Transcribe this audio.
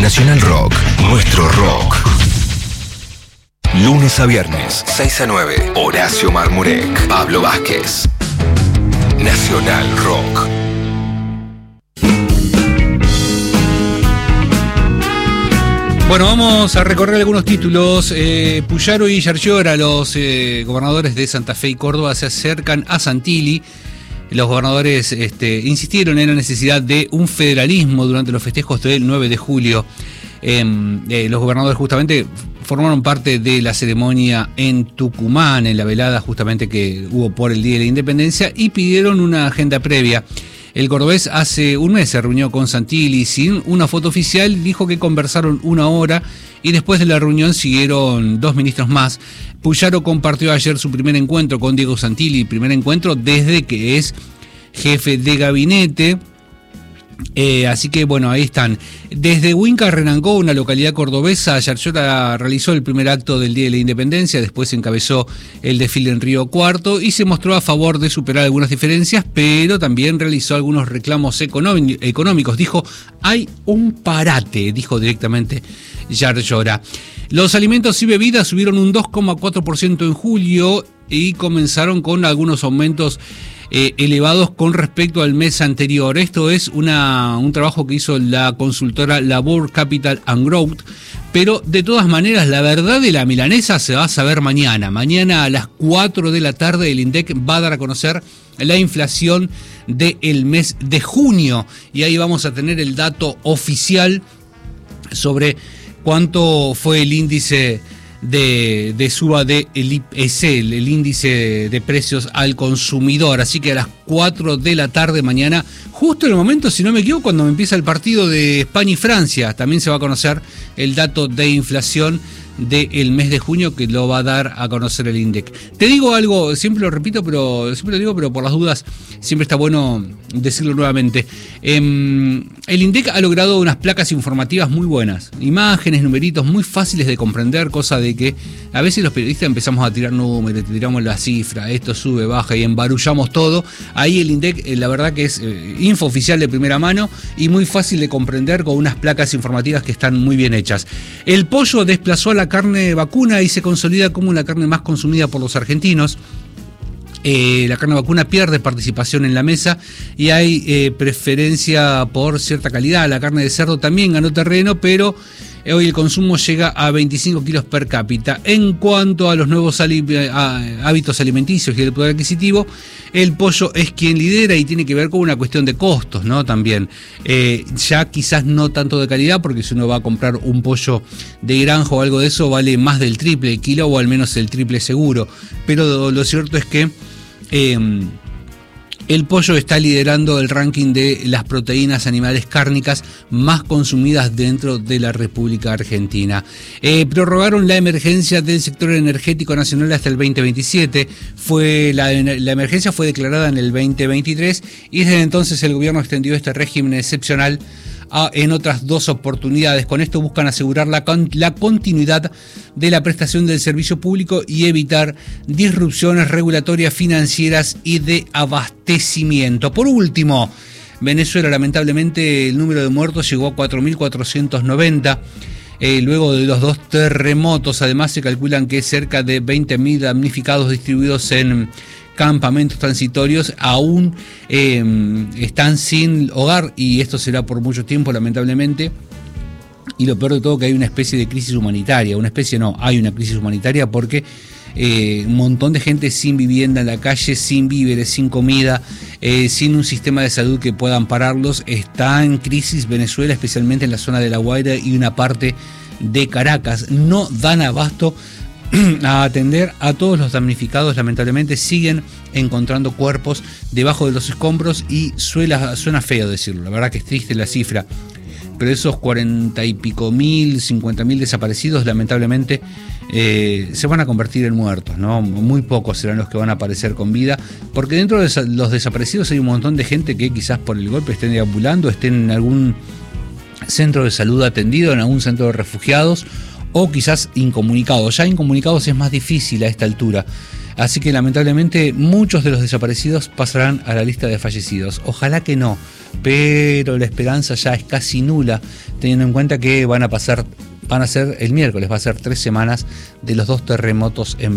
Nacional Rock, nuestro rock. Lunes a viernes, 6 a 9, Horacio Marmurek, Pablo Vázquez. Nacional Rock. Bueno, vamos a recorrer algunos títulos. Puyaro y Yarlora, los gobernadores de Santa Fe y Córdoba, se acercan a Santilli. Los gobernadores insistieron en la necesidad de un federalismo durante los festejos del 9 de julio. Los gobernadores justamente formaron parte de la ceremonia en Tucumán, en la velada justamente que hubo por el Día de la Independencia, y pidieron una agenda previa. El cordobés hace un mes se reunió con Santilli sin una foto oficial, dijo que conversaron 1 hora y después de la reunión siguieron 2 ministros más. Puyaro compartió ayer su primer encuentro con Diego Santilli, primer encuentro desde que es jefe de gabinete. Así que bueno, ahí están. Desde Huinca Renancó, una localidad cordobesa, Yarlora realizó el primer acto del Día de la Independencia, después encabezó el desfile en Río Cuarto y se mostró a favor de superar algunas diferencias, pero también realizó algunos reclamos económicos. Dijo, hay un parate, dijo directamente Yarlora. Los alimentos y bebidas subieron un 2,4% en julio y comenzaron con algunos aumentos elevados con respecto al mes anterior. Esto es un trabajo que hizo la consultora Labor Capital and Growth, pero de todas maneras la verdad de la milanesa se va a saber mañana. Mañana a las 4 de la tarde el INDEC va a dar a conocer la inflación del mes de junio y ahí vamos a tener el dato oficial sobre cuánto fue el índice de suba del IPC, el índice de precios al consumidor. Así que a las 4 de la tarde mañana, justo en el momento, si no me equivoco, cuando empieza el partido de España y Francia, también se va a conocer el dato de inflación del mes de junio, que lo va a dar a conocer el INDEC. Te digo algo, siempre lo repito, pero por las dudas siempre está bueno decirlo nuevamente. El INDEC ha logrado unas placas informativas muy buenas, imágenes, numeritos muy fáciles de comprender, cosa de que a veces los periodistas empezamos a tirar números, tiramos la cifra, esto sube, baja y embarullamos todo. Ahí el INDEC, la verdad que es info oficial de primera mano y muy fácil de comprender con unas placas informativas que están muy bien hechas. El pollo desplazó a la carne vacuna y se consolida como la carne más consumida por los argentinos. La carne vacuna pierde participación en la mesa y hay preferencia por cierta calidad. La carne de cerdo también ganó terreno, pero hoy el consumo llega a 25 kilos per cápita. En cuanto a los nuevos hábitos alimenticios y el poder adquisitivo, el pollo es quien lidera y tiene que ver con una cuestión de costos, ¿no? También. Ya quizás no tanto de calidad, porque si uno va a comprar un pollo de granja o algo de eso, vale más del triple el kilo o al menos el triple seguro. Pero lo cierto es que el pollo está liderando el ranking de las proteínas animales cárnicas más consumidas dentro de la República Argentina. Prorrogaron la emergencia del sector energético nacional hasta el 2027. La emergencia fue declarada en el 2023 y desde entonces el gobierno extendió este régimen excepcional en otras 2 oportunidades. Con esto buscan asegurar la continuidad de la prestación del servicio público y evitar disrupciones regulatorias, financieras y de abastecimiento. Por último, Venezuela, lamentablemente, el número de muertos llegó a 4.490. Luego de los 2 terremotos, además se calculan que cerca de 20.000 damnificados distribuidos en campamentos transitorios aún están sin hogar y esto será por mucho tiempo, lamentablemente. Y lo peor de todo, que hay una especie de crisis humanitaria. Hay una crisis humanitaria porque un montón de gente sin vivienda en la calle, sin víveres, sin comida, sin un sistema de salud que pueda ampararlos. Está en crisis Venezuela, especialmente en la zona de La Guaira y una parte de Caracas. No dan abasto a atender a todos los damnificados. Lamentablemente siguen encontrando cuerpos debajo de los escombros y suena feo decirlo, la verdad que es triste la cifra, pero esos 40 y pico mil, 50.000 desaparecidos lamentablemente se van a convertir en muertos, ¿no? Muy pocos serán los que van a aparecer con vida, porque dentro de los desaparecidos hay un montón de gente que quizás por el golpe estén deambulando, estén en algún centro de salud atendido, en algún centro de refugiados, o quizás incomunicados. Ya incomunicados es más difícil a esta altura. Así que lamentablemente muchos de los desaparecidos pasarán a la lista de fallecidos. Ojalá que no, pero la esperanza ya es casi nula, teniendo en cuenta que van a ser el miércoles, va a ser 3 semanas de los 2 terremotos en